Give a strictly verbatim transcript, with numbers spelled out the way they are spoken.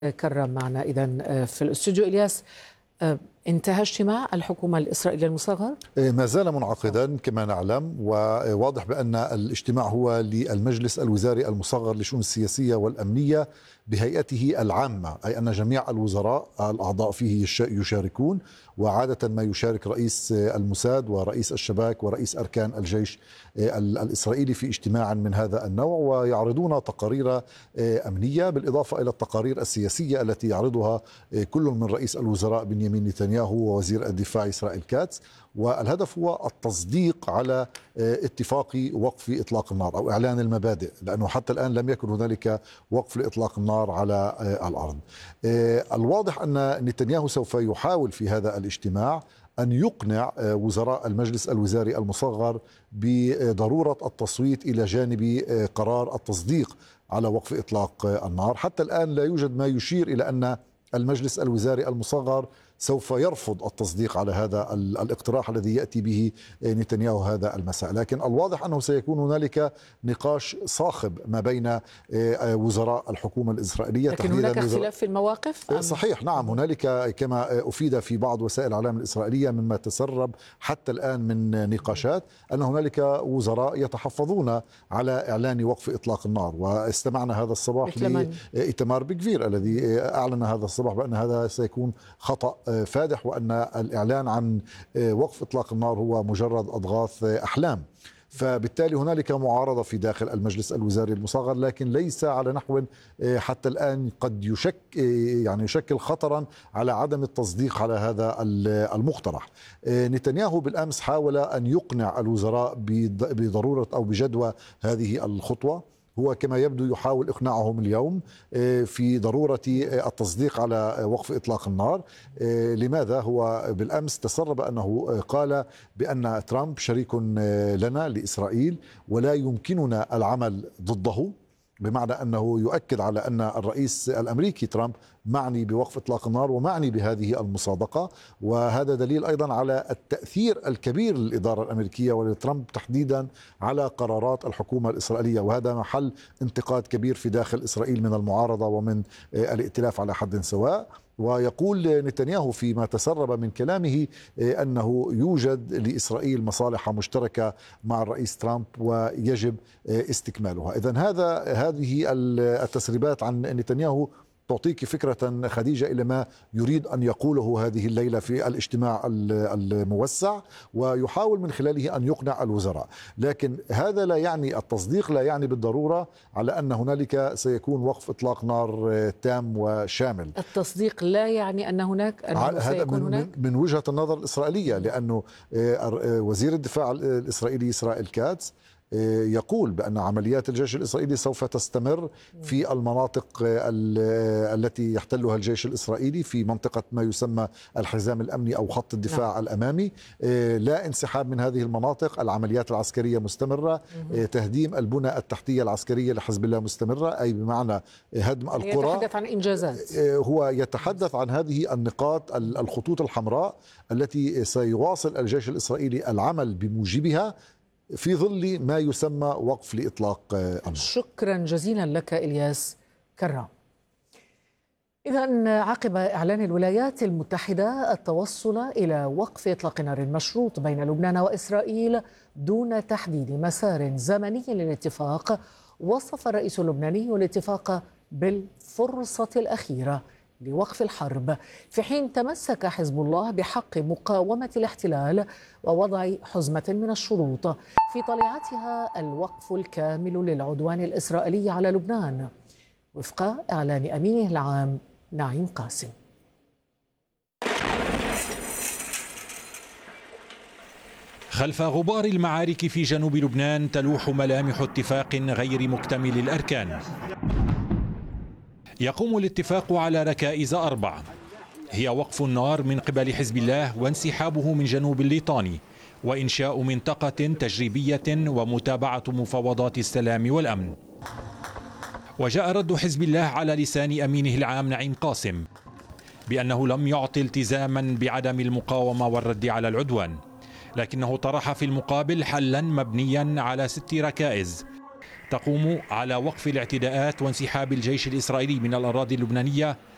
كرم معنا إذا في الاستوديو. إلياس، انتهى اجتماع الحكومة الإسرائيلية المصغر؟ ما زال منعقدا كما نعلم، وواضح بأن الاجتماع هو للمجلس الوزاري المصغر للشؤون السياسية والأمنية بهيئته العامة، أي أن جميع الوزراء الأعضاء فيه يشاركون، وعادة ما يشارك رئيس الموساد ورئيس الشباك ورئيس أركان الجيش الإسرائيلي في اجتماع من هذا النوع، ويعرضون تقارير أمنية بالإضافة إلى التقارير السياسية التي يعرضها كل من رئيس الوزراء بنيامين نتنياهو ووزير الدفاع إسرائيل كاتس. والهدف هو التصديق على اتفاق وقف إطلاق النار أو إعلان المبادئ، لأنه حتى الآن لم يكن هنالك وقف لإطلاق النار على الأرض. الواضح أن نتنياهو سوف يحاول في هذا الاجتماع أن يقنع وزراء المجلس الوزاري المصغر بضرورة التصويت إلى جانب قرار التصديق على وقف إطلاق النار. حتى الآن لا يوجد ما يشير إلى أن المجلس الوزاري المصغر سوف يرفض التصديق على هذا الاقتراح الذي يأتي به نتنياهو هذا المساء، لكن الواضح أنه سيكون هنالك نقاش صاخب ما بين وزراء من الإسرائيلية. لكن هناك اختلاف في المواقف؟ صحيح، نعم، هنالك كما أفيد في بعض وسائل الإعلام الإسرائيلية مما تسرب حتى الآن من نقاشات أن هنالك وزراء يتحفظون على إعلان وقف إطلاق النار. واستمعنا هذا الصباح لإيتمار بن غفير الذي أعلن هذا الصباح بأن هذا سيكون خطأ فادح، وأن الإعلان عن وقف إطلاق النار هو مجرد أضغاث أحلام. فبالتالي هنالك معارضة في داخل المجلس الوزاري المصغر، لكن ليس على نحو حتى الآن قد يشك يعني يشكل خطرا على عدم التصديق على هذا المقترح. نتنياهو بالأمس حاول أن يقنع الوزراء بضرورة أو بجدوى هذه الخطوة. هو كما يبدو يحاول إقناعهم اليوم في ضرورة التصديق على وقف إطلاق النار. لماذا؟ هو بالأمس تسرب أنه قال بأن ترامب شريك لنا لإسرائيل ولا يمكننا العمل ضده، بمعنى أنه يؤكد على أن الرئيس الأمريكي ترامب معني بوقف إطلاق النار ومعني بهذه المصادقة، وهذا دليل أيضا على التأثير الكبير للإدارة الأمريكية ولترامب تحديدا على قرارات الحكومة الإسرائيلية، وهذا محل انتقاد كبير في داخل إسرائيل من المعارضة ومن الائتلاف على حد سواء. ويقول نتنياهو فيما تسرب من كلامه أنه يوجد لإسرائيل مصالح مشتركة مع الرئيس ترامب ويجب استكمالها. إذن هذا هذه التسريبات عن نتنياهو تعطيك فكرة خديجة إلى ما يريد أن يقوله هذه الليلة في الاجتماع الموسع، ويحاول من خلاله أن يقنع الوزراء. لكن هذا لا يعني التصديق لا يعني بالضرورة على أن هنالك سيكون وقف إطلاق نار تام وشامل. التصديق لا يعني أن هناك أنه سيكون من, هناك من وجهة النظر الإسرائيلية، لأنه وزير الدفاع الإسرائيلي إسرائيل كاتس يقول بأن عمليات الجيش الإسرائيلي سوف تستمر في المناطق التي يحتلها الجيش الإسرائيلي في منطقة ما يسمى الحزام الأمني أو خط الدفاع نعم. الأمامي. لا انسحاب من هذه المناطق، العمليات العسكرية مستمرة، تهديم البنى التحتية العسكرية لحزب الله مستمرة، أي بمعنى هدم القرى. يتحدث عن إنجازات، هو يتحدث عن هذه النقاط الخطوط الحمراء التي سيواصل الجيش الإسرائيلي العمل بموجبها في ظل ما يسمى وقف لإطلاق النار. شكرا جزيلا لك إلياس كرام. إذن عقب إعلان الولايات المتحدة التوصل إلى وقف إطلاق النار المشروط بين لبنان وإسرائيل دون تحديد مسار زمني للاتفاق، وصف الرئيس اللبناني الاتفاق بالفرصة الأخيرة لوقف الحرب، في حين تمسك حزب الله بحق مقاومة الاحتلال ووضع حزمة من الشروط في طليعتها الوقف الكامل للعدوان الإسرائيلي على لبنان وفق إعلان أمينه العام نعيم قاسم. خلف غبار المعارك في جنوب لبنان تلوح ملامح اتفاق غير مكتمل الأركان. يقوم الاتفاق على ركائز أربع، هي وقف النار من قبل حزب الله وانسحابه من جنوب الليطاني، وإنشاء منطقة تجريبية ومتابعة مفاوضات السلام والأمن. وجاء رد حزب الله على لسان أمينه العام نعيم قاسم بأنه لم يعطي التزاما بعدم المقاومة والرد على العدوان، لكنه طرح في المقابل حلا مبنيا على ست ركائز تقوم على وقف الاعتداءات وانسحاب الجيش الإسرائيلي من الأراضي اللبنانية